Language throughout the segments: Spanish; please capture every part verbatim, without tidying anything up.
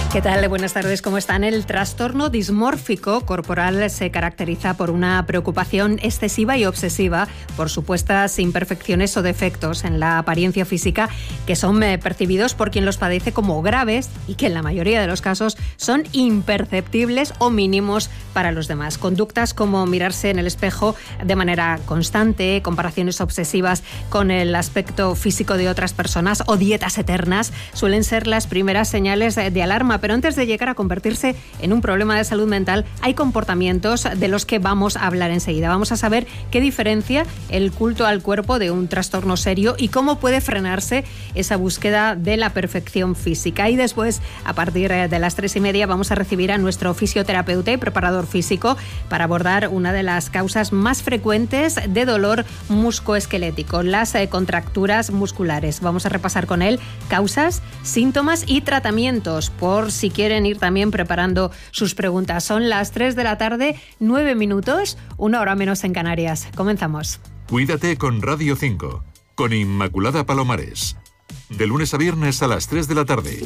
¿Qué tal? Buenas tardes, ¿cómo están? El trastorno dismórfico corporal se caracteriza por una preocupación excesiva y obsesiva por supuestas imperfecciones o defectos en la apariencia física que son percibidos por quien los padece como graves y que en la mayoría de los casos son imperceptibles o mínimos para los demás. Conductas como mirarse en el espejo de manera constante, comparaciones obsesivas con el aspecto físico de otras personas o dietas eternas suelen ser las primeras señales de alarma. Pero antes de llegar a convertirse en un problema de salud mental, hay comportamientos de los que vamos a hablar enseguida. Vamos a saber qué diferencia el culto al cuerpo de un trastorno serio y cómo puede frenarse esa búsqueda de la perfección física. Y después, a partir de las tres y media, vamos a recibir a nuestro fisioterapeuta y preparador físico para abordar una de las causas más frecuentes de dolor musculoesquelético, las contracturas musculares. Vamos a repasar con él causas, síntomas y tratamientos, por si quieren ir también preparando sus preguntas. Son las tres de la tarde, nueve minutos, una hora menos en Canarias. Comenzamos. Cuídate con Radio cinco, con Inmaculada Palomares. De lunes a viernes a las tres de la tarde.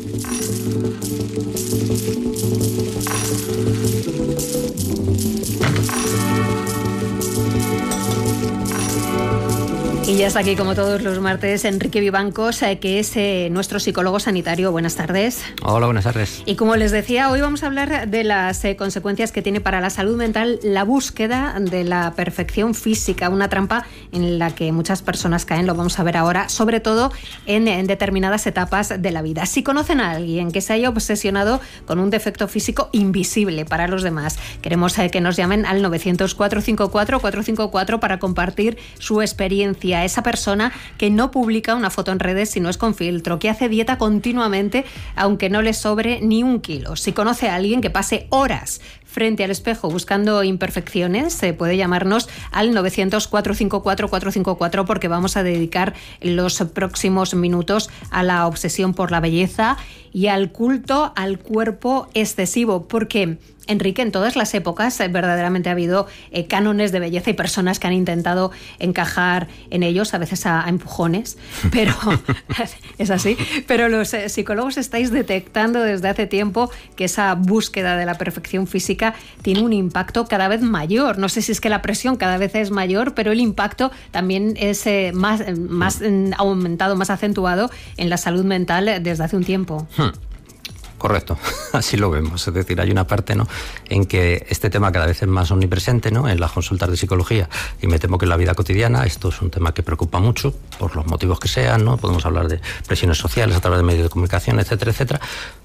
Y ya está aquí, como todos los martes, Enrique Vivancos, eh, que es eh, nuestro psicólogo sanitario. Buenas tardes. Hola, buenas tardes. Y como les decía, hoy vamos a hablar de las eh, consecuencias que tiene para la salud mental la búsqueda de la perfección física, una trampa en la que muchas personas caen, lo vamos a ver ahora, sobre todo en, en determinadas etapas de la vida. Si conocen a alguien que se haya obsesionado con un defecto físico invisible para los demás, queremos eh, que nos llamen al novecientos, cuatrocientos cincuenta y cuatro, cuatrocientos cincuenta y cuatro para compartir su experiencia. A esa persona que no publica una foto en redes si no es con filtro, que hace dieta continuamente aunque no le sobre ni un kilo. Si conoce a alguien que pase horas frente al espejo buscando imperfecciones, se puede llamarnos al novecientos, cuatrocientos cincuenta y cuatro, cuatrocientos cincuenta y cuatro porque vamos a dedicar los próximos minutos a la obsesión por la belleza y al culto al cuerpo excesivo, porque Enrique, en todas las épocas verdaderamente ha habido eh, cánones de belleza y personas que han intentado encajar en ellos, a veces a, a empujones, pero es así. Pero los eh, psicólogos estáis detectando desde hace tiempo que esa búsqueda de la perfección física tiene un impacto cada vez mayor. No sé si es que la presión cada vez es mayor, pero el impacto también es eh, más, más eh, aumentado, más acentuado en la salud mental desde hace un tiempo. Hmm. Correcto, así lo vemos. Es decir, hay una parte, ¿no?, en que este tema cada vez es más omnipresente, ¿no?, en las consultas de psicología, y me temo que en la vida cotidiana esto es un tema que preocupa mucho, por los motivos que sean, ¿no? Podemos hablar de presiones sociales a través de medios de comunicación, etcétera, etcétera.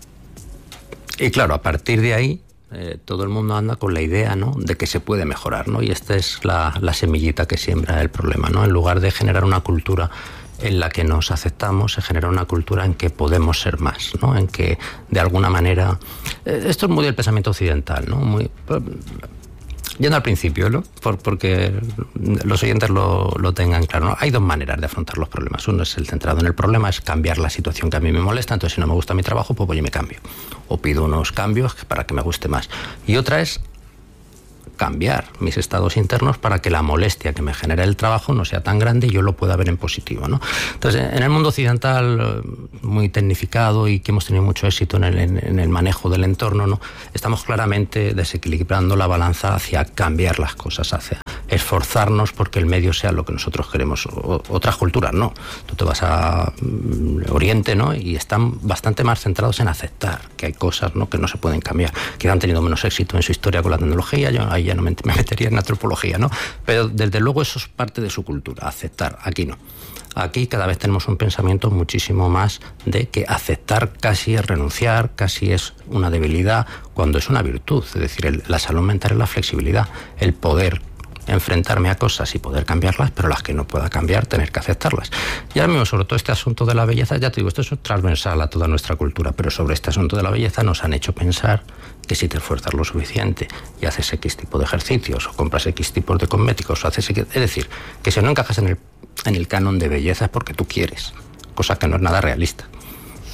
Y claro, a partir de ahí, eh, todo el mundo anda con la idea, ¿no?, de que se puede mejorar, ¿no? Y esta es la, la semillita que siembra el problema, ¿no? En lugar de generar una cultura en la que nos aceptamos, se genera una cultura en que podemos ser más, ¿no? En que, de alguna manera... Eh, esto es muy del pensamiento occidental, ¿no? Muy, pues, yendo al principio, ¿no? Por, porque los oyentes lo, lo tengan claro, ¿no? Hay dos maneras de afrontar los problemas. Uno es el centrado en el problema, es cambiar la situación que a mí me molesta, entonces si no me gusta mi trabajo, pues voy y me cambio. O pido unos cambios para que me guste más. Y otra es cambiar mis estados internos para que la molestia que me genera el trabajo no sea tan grande y yo lo pueda ver en positivo, ¿no? Entonces, en el mundo occidental, muy tecnificado y que hemos tenido mucho éxito en el, en el manejo del entorno, ¿no?, estamos claramente desequilibrando la balanza hacia cambiar las cosas, hacia esforzarnos porque el medio sea lo que nosotros queremos. O, otras culturas no. Tú te vas a um, Oriente, ¿no?, y están bastante más centrados en aceptar que hay cosas, ¿no?, que no se pueden cambiar, que han tenido menos éxito en su historia con la tecnología. Yo ahí ya no me metería en antropología, ¿no? Pero desde luego eso es parte de su cultura, aceptar. Aquí no. Aquí cada vez tenemos un pensamiento muchísimo más de que aceptar casi es renunciar, casi es una debilidad, cuando es una virtud. Es decir, el, la salud mental es la flexibilidad, el poder enfrentarme a cosas y poder cambiarlas, pero las que no pueda cambiar, tener que aceptarlas. Y ahora mismo, sobre todo este asunto de la belleza, ya te digo, esto es transversal a toda nuestra cultura, pero sobre este asunto de la belleza nos han hecho pensar que si te esfuerzas lo suficiente y haces X tipo de ejercicios, o compras X tipos de cosméticos, o haces X... Es decir, que si no encajas en el, en el canon de belleza es porque tú quieres, cosa que no es nada realista.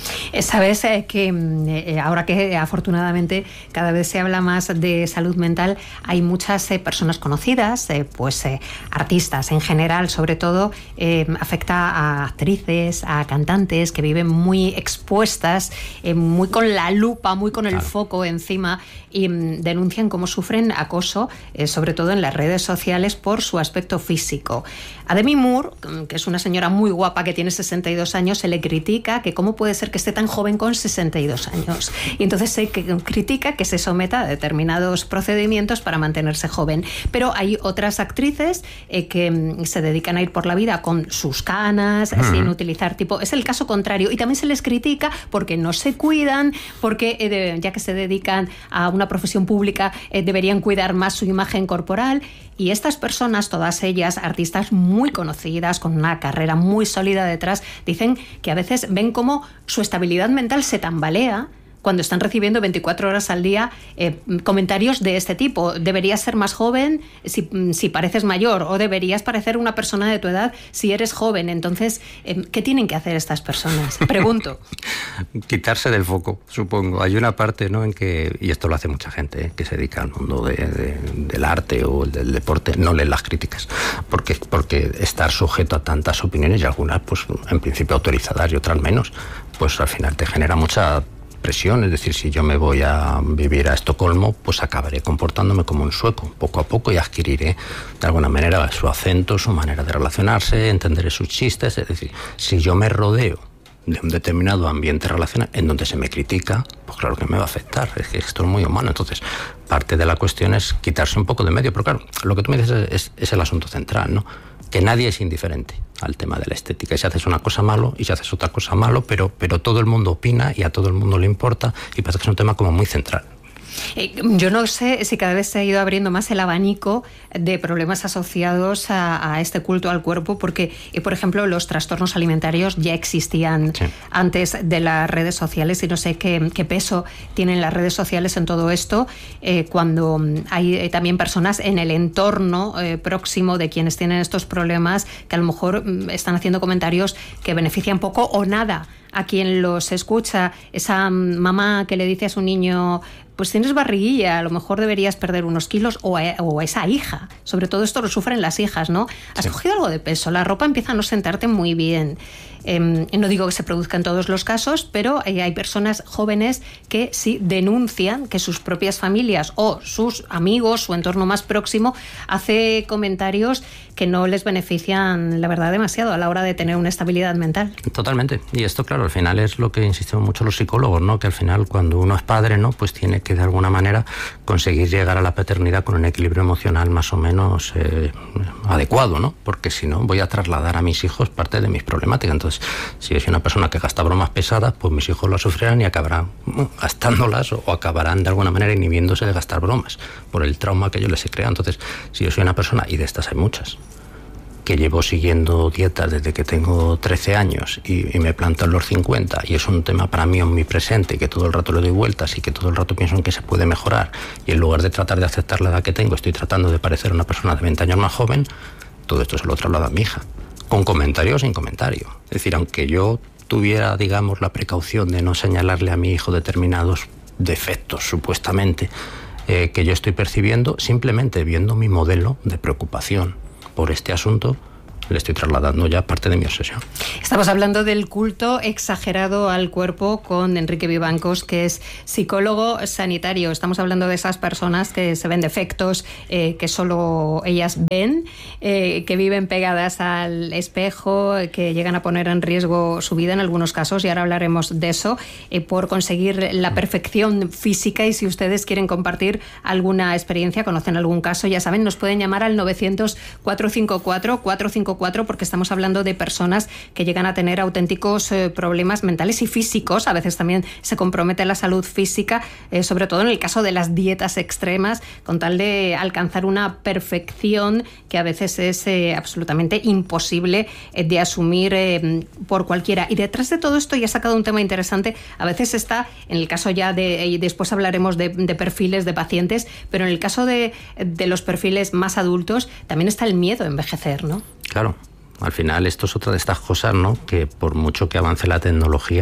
Sabes eh, que eh, ahora que afortunadamente cada vez se habla más de salud mental, hay muchas eh, personas conocidas, eh, pues eh, artistas en general, sobre todo eh, afecta a actrices, a cantantes que viven muy expuestas, eh, muy con la lupa, muy con el claro. foco encima, y mm, denuncian cómo sufren acoso, eh, sobre todo en las redes sociales, por su aspecto físico. A Demi Moore, que es una señora muy guapa que tiene sesenta y dos años, se le critica que cómo puede ser que esté tan joven con sesenta y dos años. Y entonces se critica que se someta a determinados procedimientos para mantenerse joven. Pero hay otras actrices eh, que se dedican a ir por la vida con sus canas, uh-huh. sin utilizar tipo... Es el caso contrario. Y también se les critica porque no se cuidan, porque eh, de, ya que se dedican a una profesión pública, eh, deberían cuidar más su imagen corporal. Y estas personas, todas ellas, artistas muy conocidas, con una carrera muy sólida detrás, dicen que a veces ven cómo su estabilidad mental se tambalea cuando están recibiendo veinticuatro horas al día eh, comentarios de este tipo. Deberías ser más joven si, si pareces mayor, o deberías parecer una persona de tu edad si eres joven. Entonces, eh, ¿qué tienen que hacer estas personas? Pregunto. Quitarse del foco, supongo. Hay una parte, ¿no?, en que, y esto lo hace mucha gente, ¿eh?, que se dedica al mundo de, de, del arte o del deporte, no leen las críticas, porque, porque estar sujeto a tantas opiniones, y algunas, pues, en principio autorizadas y otras menos, pues al final te genera mucha presión. Es decir, si yo me voy a vivir a Estocolmo, pues acabaré comportándome como un sueco, poco a poco, y adquiriré de alguna manera su acento, su manera de relacionarse, entenderé sus chistes. Es decir, si yo me rodeo de un determinado ambiente relacional en donde se me critica, pues claro que me va a afectar. Es que esto es muy humano. Entonces, parte de la cuestión es quitarse un poco de medio. Pero claro, lo que tú me dices es, es, es el asunto central, ¿no? Que nadie es indiferente al tema de la estética. Y si haces una cosa malo, y si haces otra cosa malo, pero, pero todo el mundo opina y a todo el mundo le importa, y parece que es un tema como muy central. Eh, yo no sé si cada vez se ha ido abriendo más el abanico de problemas asociados a, a este culto al cuerpo, porque, eh, por ejemplo, los trastornos alimentarios ya existían sí. antes de las redes sociales, y no sé qué, qué peso tienen las redes sociales en todo esto, eh, cuando hay eh, también personas en el entorno eh, próximo de quienes tienen estos problemas que a lo mejor mm, están haciendo comentarios que benefician poco o nada a quien los escucha. Esa mamá que le dice a su niño, pues tienes barriguilla, a lo mejor deberías perder unos kilos, o a, o a esa hija. Sobre todo esto lo sufren las hijas, ¿no? Has sí. cogido algo de peso, la ropa empieza a no sentarte muy bien. Eh, no digo que se produzca en todos los casos, pero eh, hay personas jóvenes que sí denuncian que sus propias familias o sus amigos, su entorno más próximo, hace comentarios que no les benefician, la verdad, demasiado a la hora de tener una estabilidad mental. Totalmente. Y esto, claro, al final es lo que insistimos mucho los psicólogos, ¿no? Que al final, cuando uno es padre, ¿no?, pues tiene que de alguna manera conseguir llegar a la paternidad con un equilibrio emocional más o menos eh, adecuado, ¿no? Porque si no, voy a trasladar a mis hijos parte de mis problemáticas. Entonces, si yo soy una persona que gasta bromas pesadas, pues mis hijos las sufrirán y acabarán gastándolas, o acabarán de alguna manera inhibiéndose de gastar bromas por el trauma que yo les he creado. Entonces, si yo soy una persona, y de estas hay muchas, que llevo siguiendo dietas desde que tengo trece años y, y me planto en los cincuenta, y es un tema para mí omnipresente, que todo el rato le doy vueltas y que todo el rato pienso en que se puede mejorar, y en lugar de tratar de aceptar la edad que tengo, estoy tratando de parecer una persona de veinte años más joven, todo esto se lo traslado a mi hija, con comentario o sin comentario. Es decir, aunque yo tuviera, digamos, la precaución de no señalarle a mi hijo determinados defectos, supuestamente, eh, que yo estoy percibiendo, simplemente viendo mi modelo de preocupación por este asunto, le estoy trasladando ya parte de mi obsesión. Estamos hablando del culto exagerado al cuerpo con Enrique Vivancos, que es psicólogo sanitario. Estamos hablando de esas personas que se ven defectos, eh, que solo ellas ven, eh, que viven pegadas al espejo, que llegan a poner en riesgo su vida en algunos casos, y ahora hablaremos de eso, eh, por conseguir la perfección física. Y si ustedes quieren compartir alguna experiencia, conocen algún caso, ya saben, nos pueden llamar al novecientos, cuatrocientos cincuenta y cuatro, cuatrocientos cincuenta y cuatro, porque estamos hablando de personas que llegan a tener auténticos eh, problemas mentales y físicos. A veces también se compromete la salud física, eh, sobre todo en el caso de las dietas extremas, con tal de alcanzar una perfección que a veces es eh, absolutamente imposible eh, de asumir eh, por cualquiera. Y detrás de todo esto, ya he sacado un tema interesante, a veces está, en el caso ya de, y después hablaremos de, de perfiles de pacientes, pero en el caso de, de los perfiles más adultos, también está el miedo a envejecer, ¿no? Claro, al final esto es otra de estas cosas, ¿no?, que por mucho que avance la tecnología,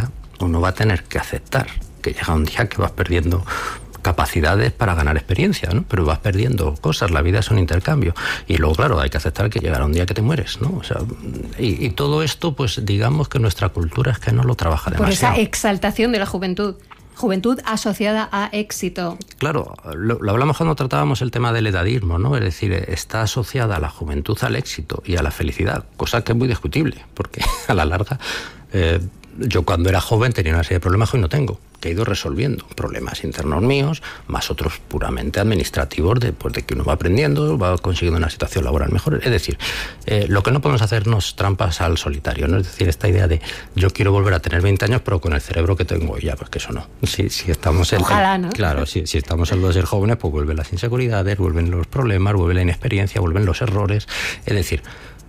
uno va a tener que aceptar que llega un día que vas perdiendo capacidades para ganar experiencia, ¿no? Pero vas perdiendo cosas, la vida es un intercambio. Y luego, claro, hay que aceptar que llegará un día que te mueres, ¿no? O sea, y, y todo esto, pues digamos que nuestra cultura es que no lo trabaja demasiado. Por esa exaltación de la juventud. Juventud asociada a éxito. Claro, lo, lo hablamos cuando tratábamos el tema del edadismo, ¿no? Es decir, está asociada la juventud al éxito y a la felicidad, cosa que es muy discutible, porque a la larga, eh, yo cuando era joven tenía una serie de problemas que hoy no tengo, que he ido resolviendo, problemas internos míos, más otros puramente administrativos, de, pues, de que uno va aprendiendo, va consiguiendo una situación laboral mejor. Es decir, eh, lo que no podemos hacernos trampas al solitario, ¿no? Es decir, esta idea de yo quiero volver a tener veinte años, pero con el cerebro que tengo hoy, ya, pues que eso no. Si, si estamos en, Ojalá, ¿no? Claro, si, si estamos en lo de ser jóvenes, pues vuelven las inseguridades, vuelven los problemas, vuelve la inexperiencia, vuelven los errores. Es decir,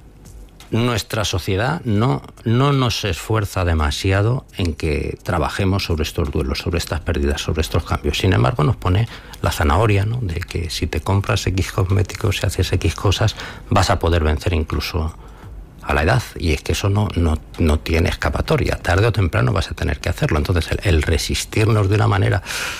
nuestra sociedad no, no nos esfuerza demasiado en que trabajemos sobre estos duelos, sobre estas pérdidas, sobre estos cambios. Sin embargo, nos pone la zanahoria, ¿no? De que si te compras X cosméticos, si haces X cosas, vas a poder vencer incluso a la edad. Y es que eso no, no, no tiene escapatoria. Tarde o temprano vas a tener que hacerlo. Entonces, el, el resistirnos de una manera,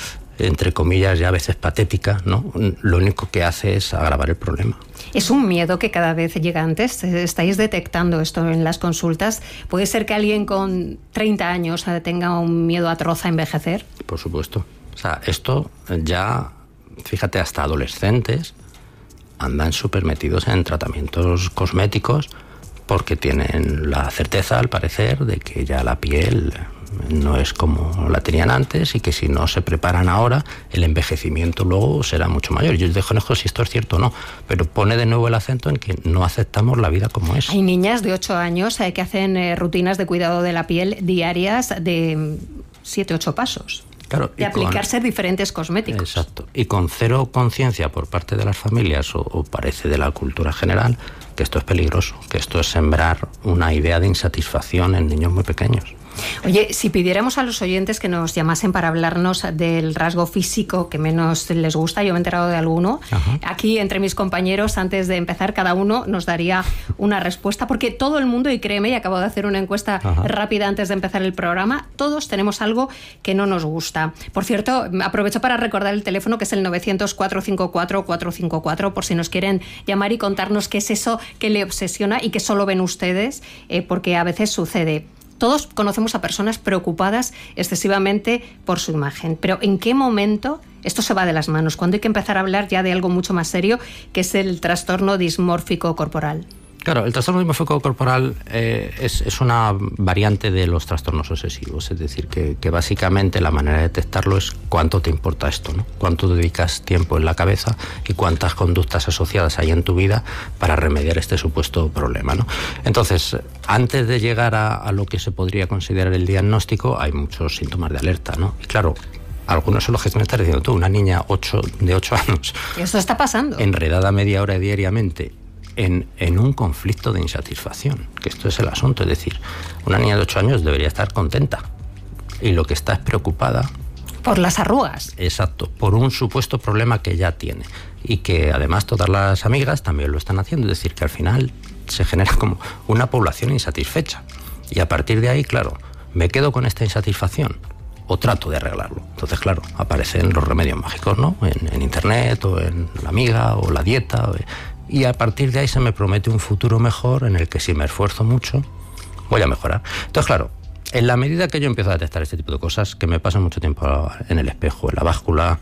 entre comillas, ya a veces patética, ¿no? Lo único que hace es agravar el problema. Es un miedo que cada vez llega antes. ¿Estáis detectando esto en las consultas? ¿Puede ser que alguien con treinta años tenga un miedo atroz a envejecer? Por supuesto. O sea, esto ya, fíjate, hasta adolescentes andan súper metidos en tratamientos cosméticos porque tienen la certeza, al parecer, de que ya la piel no es como la tenían antes y que si no se preparan ahora, el envejecimiento luego será mucho mayor. Yo desconozco si esto es cierto o no, pero pone de nuevo el acento en que no aceptamos la vida como es. Hay niñas de ocho años eh, que hacen eh, rutinas de cuidado de la piel diarias de siete, ocho pasos. Claro, de aplicarse con diferentes cosméticos. Exacto. Y con cero conciencia por parte de las familias, o, o parece de la cultura general, que esto es peligroso, que esto es sembrar una idea de insatisfacción en niños muy pequeños. Oye, si pidiéramos a los oyentes que nos llamasen para hablarnos del rasgo físico que menos les gusta, yo me he enterado de alguno. Ajá. Aquí entre mis compañeros, antes de empezar, cada uno nos daría una respuesta, porque todo el mundo, y créeme, y acabo de hacer una encuesta Ajá. rápida antes de empezar el programa, todos tenemos algo que no nos gusta. Por cierto, aprovecho para recordar el teléfono, que es el novecientos, cuatrocientos cincuenta y cuatro, cuatrocientos cincuenta y cuatro, por si nos quieren llamar y contarnos qué es eso que le obsesiona y que solo ven ustedes, eh, porque a veces sucede. Todos conocemos a personas preocupadas excesivamente por su imagen, pero ¿en qué momento esto se va de las manos? ¿Cuándo hay que empezar a hablar ya de algo mucho más serio, que es el trastorno dismórfico corporal? Claro, el trastorno dismórfico corporal eh, es, es una variante de los trastornos obsesivos, es decir, que, que básicamente la manera de detectarlo es cuánto te importa esto, ¿no? Cuánto dedicas tiempo en la cabeza y cuántas conductas asociadas hay en tu vida para remediar este supuesto problema, ¿no? Entonces, antes de llegar a, a lo que se podría considerar el diagnóstico, hay muchos síntomas de alerta, ¿no? Y claro, algunos son los que me estás diciendo tú, una niña ocho, de ocho años. Esto está pasando. Enredada media hora diariamente En, en un conflicto de insatisfacción, que esto es el asunto. Es decir, una niña de ocho años debería estar contenta y lo que está es preocupada por las arrugas. Exacto, por un supuesto problema que ya tiene y que además todas las amigas también lo están haciendo. Es decir, que al final se genera como una población insatisfecha y a partir de ahí, claro, me quedo con esta insatisfacción o trato de arreglarlo. Entonces, claro, aparecen los remedios mágicos, ¿no? En, en internet o en la amiga o la dieta o, y a partir de ahí se me promete un futuro mejor en el que si me esfuerzo mucho voy a mejorar. Entonces, claro, en la medida que yo empiezo a detectar este tipo de cosas, que me pasan mucho tiempo en el espejo, en la báscula,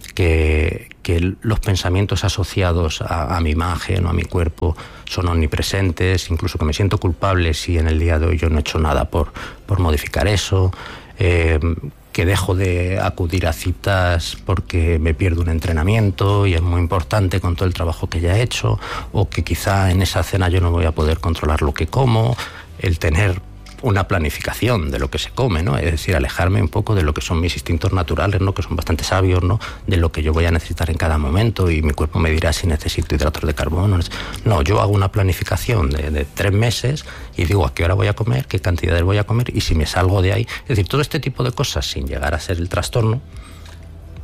que, que los pensamientos asociados a, a mi imagen o a mi cuerpo son omnipresentes, incluso que me siento culpable si en el día de hoy yo no he hecho nada por, por modificar eso, eh, que dejo de acudir a citas porque me pierdo un entrenamiento y es muy importante con todo el trabajo que ya he hecho, o que quizá en esa cena yo no voy a poder controlar lo que como, el tener una planificación de lo que se come, ¿no? Es decir, alejarme un poco de lo que son mis instintos naturales, ¿no? Que son bastante sabios, ¿no? De lo que yo voy a necesitar en cada momento y mi cuerpo me dirá si necesito hidratos de carbono. No, yo hago una planificación de, de tres meses y digo a qué hora voy a comer, qué cantidades voy a comer y si me salgo de ahí. Es decir, todo este tipo de cosas sin llegar a ser el trastorno,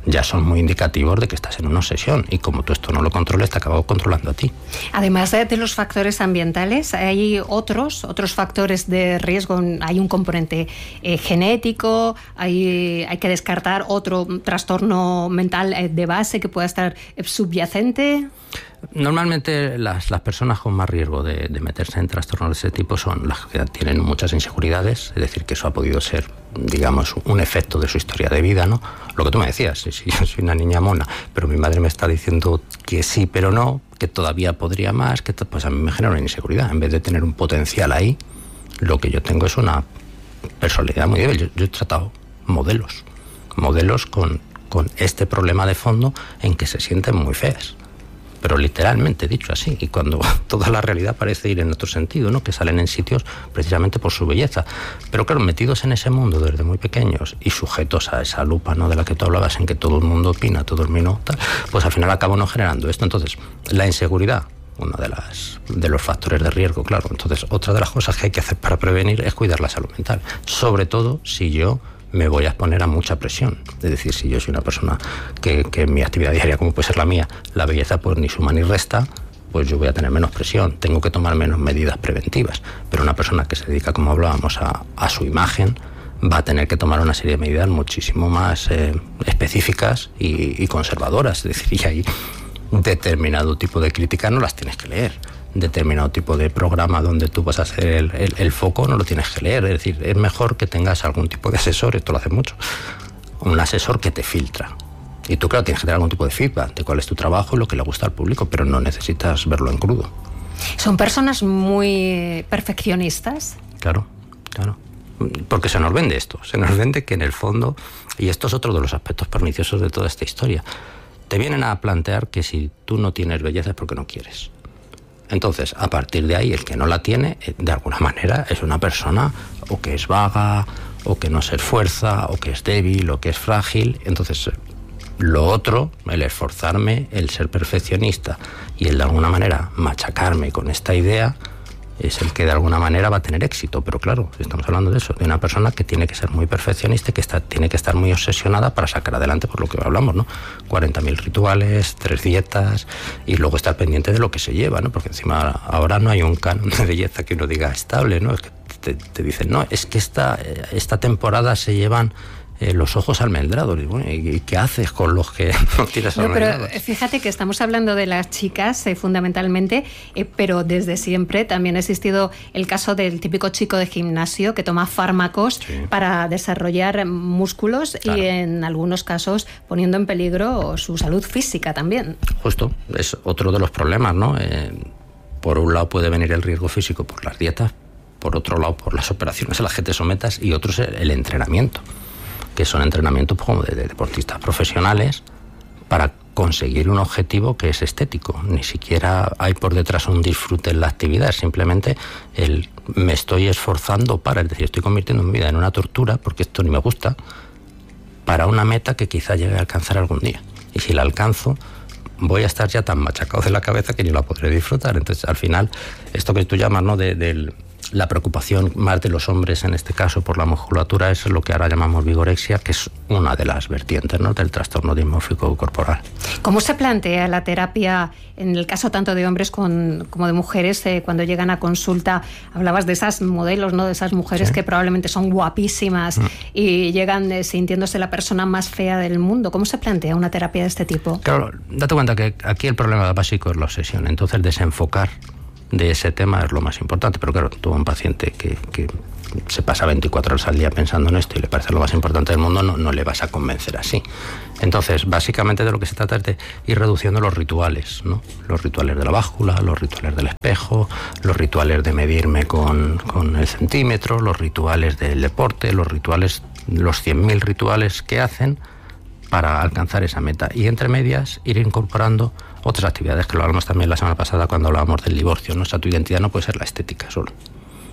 ya son muy indicativos de que estás en una obsesión, y como tú esto no lo controles, te acabas controlando a ti. Además de, de los factores ambientales, hay otros otros factores de riesgo. Hay un componente eh, genético, hay, hay que descartar otro trastorno mental eh, de base que pueda estar eh, subyacente. Normalmente las, las personas con más riesgo de, de meterse en trastornos de ese tipo son las que tienen muchas inseguridades, es decir, que eso ha podido ser, digamos, un efecto de su historia de vida, ¿no? Lo que tú me decías, si, si yo soy una niña mona, pero mi madre me está diciendo que sí, pero no, que todavía podría más, que pues a mí me genera una inseguridad. En vez de tener un potencial ahí, lo que yo tengo es una personalidad muy débil. Yo, yo he tratado modelos, modelos con, con este problema de fondo en que se sienten muy feas. Pero literalmente dicho así, y cuando toda la realidad parece ir en otro sentido, ¿no? Que salen en sitios precisamente por su belleza. Pero claro, metidos en ese mundo desde muy pequeños y sujetos a esa lupa, ¿no? De la que tú hablabas, en que todo el mundo opina, todo el mundo tal, pues al final acabo no generando esto. Entonces, la inseguridad, uno de las de los factores de riesgo, claro. Entonces, otra de las cosas que hay que hacer para prevenir es cuidar la salud mental. Sobre todo si yo me voy a exponer a mucha presión. Es decir, si yo soy una persona que, que en mi actividad diaria, como puede ser la mía, la belleza pues ni suma ni resta, pues yo voy a tener menos presión, tengo que tomar menos medidas preventivas. Pero una persona que se dedica, como hablábamos, a, a su imagen, va a tener que tomar una serie de medidas muchísimo más eh, específicas y, y conservadoras. Es decir, y hay determinado tipo de críticas, no las tienes que leer. Determinado tipo de programa donde tú vas a hacer el, el, el foco, no lo tienes que leer. Es decir, es mejor que tengas algún tipo de asesor, esto lo hace mucho, un asesor que te filtra. Y tú, claro, tienes que tener algún tipo de feedback de cuál es tu trabajo y lo que le gusta al público, pero no necesitas verlo en crudo. ¿Son personas muy perfeccionistas? Claro, claro. Porque se nos vende esto, se nos vende que en el fondo, y esto es otro de los aspectos perniciosos de toda esta historia, te vienen a plantear que si tú no tienes belleza es porque no quieres. Entonces, a partir de ahí, el que no la tiene, de alguna manera, es una persona o que es vaga, o que no se esfuerza, o que es débil, o que es frágil. Entonces, lo otro, el esforzarme, el ser perfeccionista y el de alguna manera machacarme con esta idea, es el que de alguna manera va a tener éxito. Pero claro, estamos hablando de eso, de una persona que tiene que ser muy perfeccionista y que está, tiene que estar muy obsesionada para sacar adelante, por lo que hablamos, ¿no? cuarenta mil rituales, tres dietas, y luego estar pendiente de lo que se lleva, ¿no? Porque encima ahora no hay un canon de belleza que uno diga estable, ¿no? Es que te, te dicen, no, es que esta, esta temporada se llevan Eh, los ojos almendrados. Y, bueno, ¿y qué haces con los que no tienes no, almendrados? Pero fíjate que estamos hablando de las chicas eh, fundamentalmente, eh, pero desde siempre también ha existido el caso del típico chico de gimnasio que toma fármacos sí. para desarrollar músculos claro. y en algunos casos poniendo en peligro su salud física también. Justo, es otro de los problemas, ¿no? Eh, por un lado puede venir el riesgo físico por las dietas, por otro lado por las operaciones a las que te sometas, y otro es el entrenamiento, que son entrenamientos como de, de deportistas profesionales para conseguir un objetivo que es estético. Ni siquiera hay por detrás un disfrute en la actividad, es simplemente el me estoy esforzando para, es decir, estoy convirtiendo mi vida en una tortura, porque esto ni me gusta, para una meta que quizá llegue a alcanzar algún día. Y si la alcanzo, voy a estar ya tan machacado de la cabeza que yo la podré disfrutar. Entonces, al final, esto que tú llamas, ¿no?, de, del... la preocupación más de los hombres, en este caso por la musculatura, es lo que ahora llamamos vigorexia, que es una de las vertientes, ¿no?, del trastorno dismórfico corporal. ¿Cómo se plantea la terapia en el caso tanto de hombres con, como de mujeres eh, cuando llegan a consulta? Hablabas de esas modelos, ¿no?, de esas mujeres sí. que probablemente son guapísimas mm. y llegan eh, sintiéndose la persona más fea del mundo. ¿Cómo se plantea una terapia de este tipo? Claro, date cuenta que aquí el problema básico es la obsesión, entonces desenfocar de ese tema es lo más importante. Pero claro, tú a un paciente que, que se pasa veinticuatro horas al día pensando en esto y le parece lo más importante del mundo, no, no le vas a convencer así. Entonces, básicamente de lo que se trata es de ir reduciendo los rituales, ¿no? Los rituales de la báscula, los rituales del espejo, los rituales de medirme con, con el centímetro, los rituales del deporte, los rituales, los cien mil rituales que hacen para alcanzar esa meta. Y entre medias, ir incorporando otras actividades, que lo hablamos también la semana pasada cuando hablábamos del divorcio, ¿no? O sea, tu identidad no puede ser la estética solo.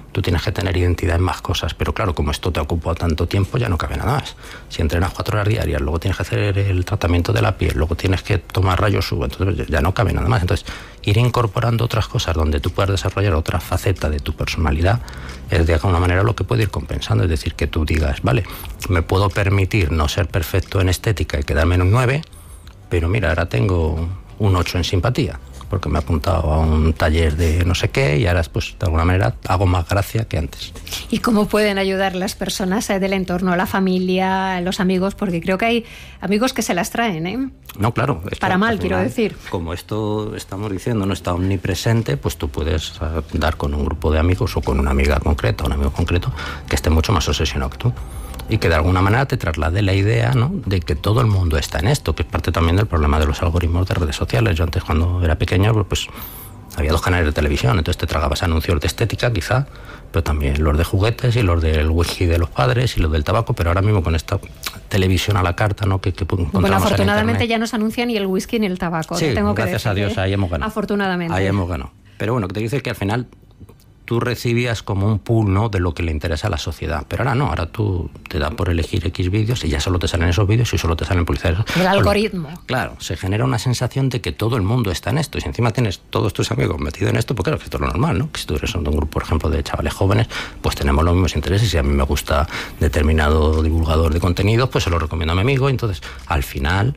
Tú tienes que tener identidad en más cosas, pero claro, como esto te ha ocupado tanto tiempo, ya no cabe nada más. Si entrenas cuatro horas diarias, luego tienes que hacer el tratamiento de la piel, luego tienes que tomar rayos U V, entonces ya no cabe nada más. Entonces, ir incorporando otras cosas donde tú puedas desarrollar otra faceta de tu personalidad es de alguna manera lo que puede ir compensando. Es decir, que tú digas, vale, me puedo permitir no ser perfecto en estética y quedarme en un nueve, pero mira, ahora tengo un ocho en simpatía, porque me he apuntado a un taller de no sé qué y ahora pues de alguna manera hago más gracia que antes. ¿Y cómo pueden ayudar las personas del entorno, la familia, los amigos? Porque creo que hay amigos que se las traen, ¿eh? No, claro. Es Para que, mal, final, quiero decir. Como esto estamos diciendo no está omnipresente, pues tú puedes dar con un grupo de amigos o con una amiga concreta, un amigo concreto, que esté mucho más obsesionado que tú. Y que de alguna manera te traslade la idea, ¿no?, de que todo el mundo está en esto, que es parte también del problema de los algoritmos de redes sociales. Yo antes, cuando era pequeño, pues había dos canales de televisión, entonces te tragabas anuncios de estética, quizá, pero también los de juguetes y los del whisky de los padres y los del tabaco, pero ahora mismo con esta televisión a la carta, ¿no?, que, que encontramos. Bueno, afortunadamente en ya no se anuncia ni el whisky ni el tabaco. Sí, tengo que gracias decir, a Dios, ¿eh? ahí hemos ganado. Afortunadamente. Ahí hemos ganado. Pero bueno, que te dice que al final tú recibías como un pool, ¿no?, de lo que le interesa a la sociedad. Pero ahora no, ahora tú te dan por elegir X vídeos y ya solo te salen esos vídeos y solo te salen publicidades. El algoritmo. Claro, se genera una sensación de que todo el mundo está en esto. Y si encima tienes todos tus amigos metidos en esto, pues claro, que esto es lo normal, ¿no? Que si tú eres de un grupo, por ejemplo, de chavales jóvenes, pues tenemos los mismos intereses. Y si a mí me gusta determinado divulgador de contenidos, pues se lo recomiendo a mi amigo. Y entonces, al final,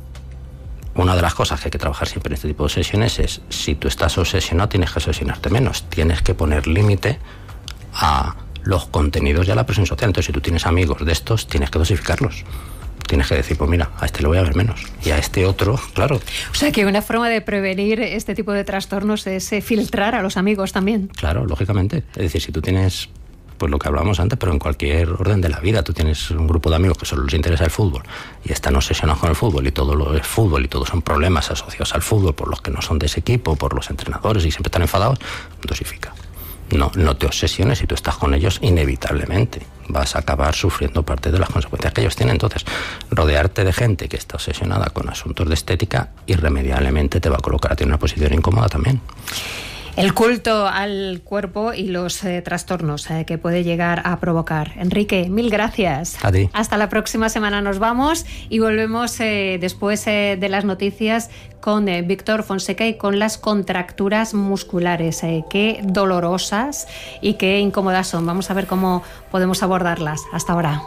una de las cosas que hay que trabajar siempre en este tipo de sesiones es, si tú estás obsesionado, tienes que obsesionarte menos. Tienes que poner límite a los contenidos y a la presión social. Entonces, si tú tienes amigos de estos, tienes que dosificarlos. Tienes que decir, pues mira, a este lo voy a ver menos. Y a este otro, claro. O sea, que una forma de prevenir este tipo de trastornos es eh, filtrar a los amigos también. Claro, lógicamente. Es decir, si tú tienes, pues lo que hablábamos antes, pero en cualquier orden de la vida, tú tienes un grupo de amigos que solo les interesa el fútbol y están obsesionados con el fútbol y todo lo es fútbol y todos son problemas asociados al fútbol por los que no son de ese equipo, por los entrenadores y siempre están enfadados, dosifica. No, no te obsesiones. Si tú estás con ellos, inevitablemente vas a acabar sufriendo parte de las consecuencias que ellos tienen. Entonces, rodearte de gente que está obsesionada con asuntos de estética irremediablemente te va a colocar a ti en una posición incómoda también. El culto al cuerpo y los eh, trastornos eh, que puede llegar a provocar. Enrique, mil gracias. A ti. Hasta la próxima semana nos vamos y volvemos eh, después eh, de las noticias con eh, Víctor Fonseca y con las contracturas musculares. Eh, qué dolorosas y qué incómodas son. Vamos a ver cómo podemos abordarlas. Hasta ahora.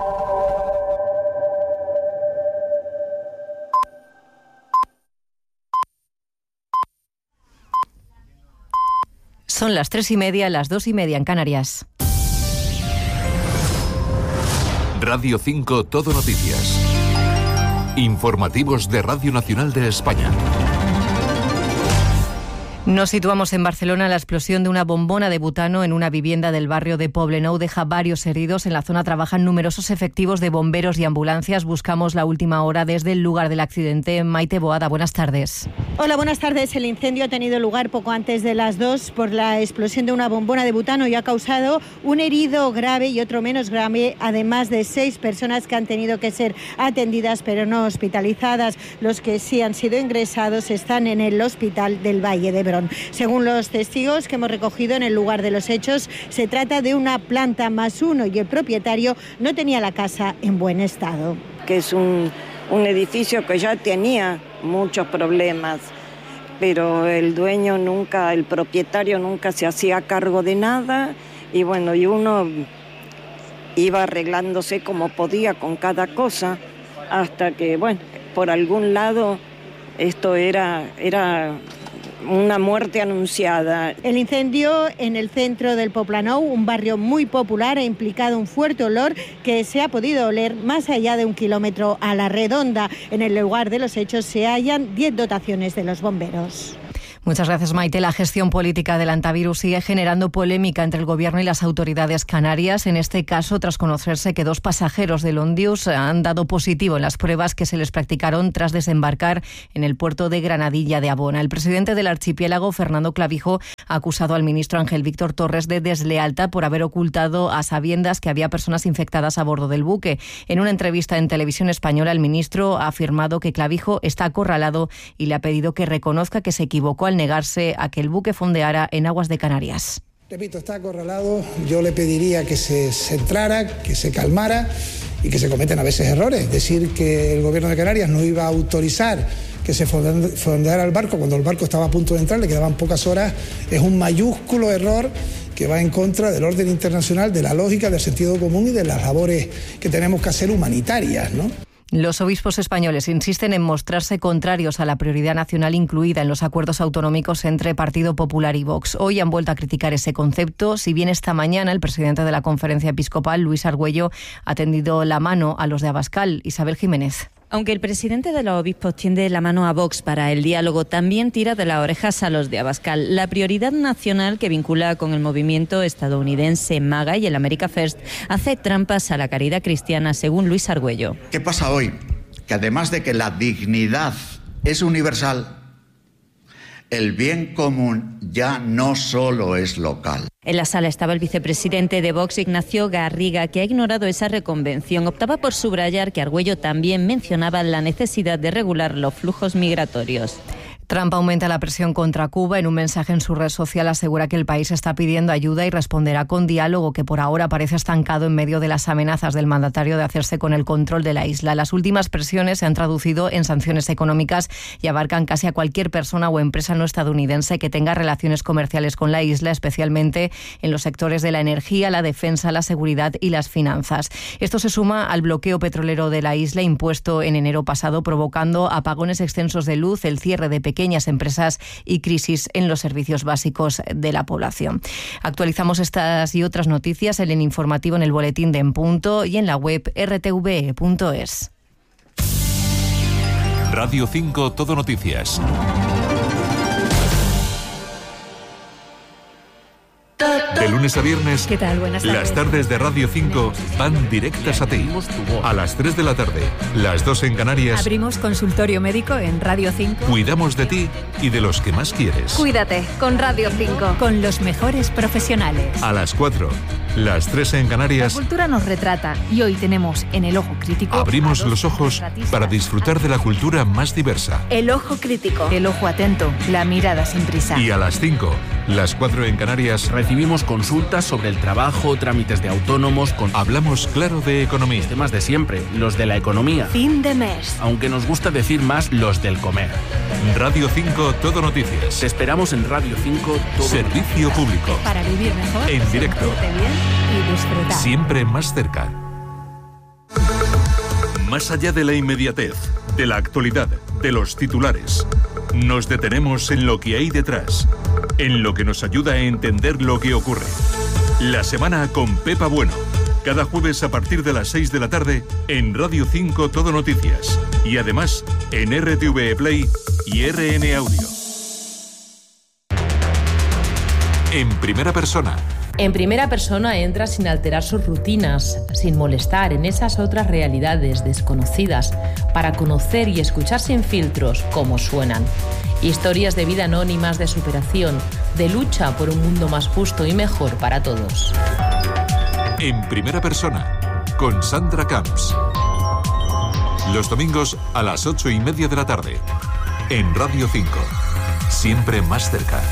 Son las tres y media, las dos y media en Canarias. Radio cinco Todo Noticias. Informativos de Radio Nacional de España. Nos situamos en Barcelona. La explosión de una bombona de butano en una vivienda del barrio de Poblenou deja varios heridos. En la zona trabajan numerosos efectivos de bomberos y ambulancias. Buscamos la última hora desde el lugar del accidente. Maite Boada, buenas tardes. Hola, buenas tardes. El incendio ha tenido lugar poco antes de las dos por la explosión de una bombona de butano y ha causado un herido grave y otro menos grave, además de seis personas que han tenido que ser atendidas pero no hospitalizadas. Los que sí han sido ingresados están en el hospital del Valle de Brón. Según los testigos que hemos recogido en el lugar de los hechos, se trata de una planta más uno y el propietario no tenía la casa en buen estado. Que es un, un edificio que ya tenía muchos problemas, pero el dueño nunca, el propietario nunca se hacía cargo de nada y bueno, y uno iba arreglándose como podía con cada cosa hasta que, bueno, por algún lado esto era... era una muerte anunciada. El incendio en el centro del Poblenou, un barrio muy popular, ha implicado un fuerte olor que se ha podido oler más allá de un kilómetro a la redonda. En el lugar de los hechos se hallan diez dotaciones de los bomberos. Muchas gracias, Maite. La gestión política del antivirus sigue generando polémica entre el Gobierno y las autoridades canarias. En este caso, tras conocerse que dos pasajeros del Ondius han dado positivo en las pruebas que se les practicaron tras desembarcar en el puerto de Granadilla de Abona. El presidente del archipiélago, Fernando Clavijo, ha acusado al ministro Ángel Víctor Torres de deslealtad por haber ocultado a sabiendas que había personas infectadas a bordo del buque. En una entrevista en Televisión Española, el ministro ha afirmado que Clavijo está acorralado y le ha pedido que reconozca que se equivocó al negarse a que el buque fondeara en aguas de Canarias. Repito, está acorralado. Yo le pediría que se centrara, que se calmara y que se cometen a veces errores. Decir que el gobierno de Canarias no iba a autorizar que se fondeara el barco cuando el barco estaba a punto de entrar, le quedaban pocas horas, es un mayúsculo error que va en contra del orden internacional, de la lógica, del sentido común y de las labores que tenemos que hacer humanitarias, ¿no? Los obispos españoles insisten en mostrarse contrarios a la prioridad nacional incluida en los acuerdos autonómicos entre Partido Popular y Vox. Hoy han vuelto a criticar ese concepto, si bien esta mañana el presidente de la Conferencia Episcopal, Luis Argüello, ha tendido la mano a los de Abascal. Isabel Jiménez. Aunque el presidente de los obispos tiende la mano a Vox para el diálogo, también tira de las orejas a los de Abascal. La prioridad nacional que vincula con el movimiento estadounidense MAGA y el America First hace trampas a la caridad cristiana, según Luis Argüello. ¿Qué pasa hoy? Que además de que la dignidad es universal, el bien común ya no solo es local. En la sala estaba el vicepresidente de Vox, Ignacio Garriga, que ha ignorado esa reconvención. Optaba por subrayar que Argüello también mencionaba la necesidad de regular los flujos migratorios. Trump aumenta la presión contra Cuba. En un mensaje en su red social asegura que el país está pidiendo ayuda y responderá con diálogo, que por ahora parece estancado en medio de las amenazas del mandatario de hacerse con el control de la isla. Las últimas presiones se han traducido en sanciones económicas y abarcan casi a cualquier persona o empresa no estadounidense que tenga relaciones comerciales con la isla, especialmente en los sectores de la energía, la defensa, la seguridad y las finanzas. Esto se suma al bloqueo petrolero de la isla impuesto en enero pasado, provocando apagones extensos de luz, el cierre de pequeñas pequeñas empresas y crisis en los servicios básicos de la población. Actualizamos estas y otras noticias en el informativo, en el boletín de En Punto y en la web erre te ve punto es. Radio cinco Todo Noticias. De lunes a viernes, ¿qué tal? Buenas tardes. Las tardes de Radio cinco van directas a ti. A las tres de la tarde, las dos en Canarias. Abrimos consultorio médico en Radio cinco. Cuidamos de ti y de los que más quieres. Cuídate con Radio cinco. Con los mejores profesionales. A las cuatro, las tres en Canarias. La cultura nos retrata y hoy tenemos en El Ojo Crítico. Abrimos los ojos para disfrutar de la cultura más diversa. El Ojo Crítico. El ojo atento, la mirada sin prisa. Y a las cinco, las cuatro en Canarias. Recibimos consultas sobre el trabajo, trámites de autónomos. Con... Hablamos claro de economía. Los temas de siempre, los de la economía. Fin de mes. Aunque nos gusta decir más los del comer. Radio cinco Todo Noticias. Te esperamos en Radio cinco Todo Servicio Noticias. Público. Para vivir mejor. En directo. Bien y disfrutar. Siempre más cerca. Más allá de la inmediatez, de la actualidad, de los titulares, nos detenemos en lo que hay detrás, en lo que nos ayuda a entender lo que ocurre. La semana con Pepa Bueno. Cada jueves a partir de las seis de la tarde en Radio cinco Todo Noticias. Y además en erre te ve Play y erre ene Audio. En primera persona. En primera persona entra sin alterar sus rutinas, sin molestar en esas otras realidades desconocidas, para conocer y escuchar sin filtros cómo suenan. Historias de vida anónimas, de superación, de lucha por un mundo más justo y mejor para todos. En primera persona, con Sandra Camps. Los domingos a las ocho y media de la tarde. En Radio cinco. Siempre más cerca.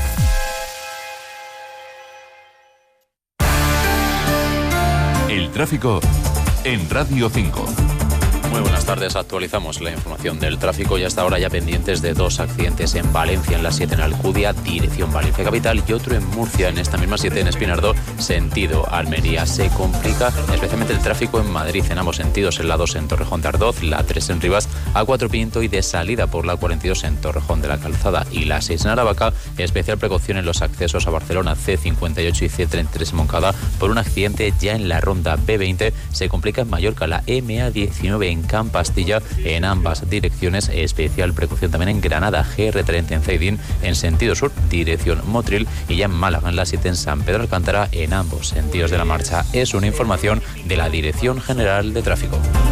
El tráfico en Radio cinco. Muy buenas tardes, actualizamos la información del tráfico y hasta ahora ya pendientes de dos accidentes en Valencia, en la siete en Alcudia, dirección Valencia Capital, y otro en Murcia, en esta misma siete en Espinardo, sentido Almería. Se complica especialmente el tráfico en Madrid, en ambos sentidos, en la dos en Torrejón de Ardoz, la tres en Rivas, A cuatro Pinto y de salida por la cuarenta y dos en Torrejón de la Calzada y la seis en Aravaca. Especial precaución en los accesos a Barcelona, C cincuenta y ocho y C treinta y tres en Moncada, por un accidente ya en la ronda B veinte. Se complica en Mallorca, la eme a diecinueve en Campastilla, en ambas direcciones. Especial precaución también en Granada, Ge erre treinta en Zaidín, en sentido sur, dirección Motril, y ya en Málaga, en la siete en San Pedro Alcántara, en ambos sentidos de la marcha. Es una información de la Dirección General de Tráfico.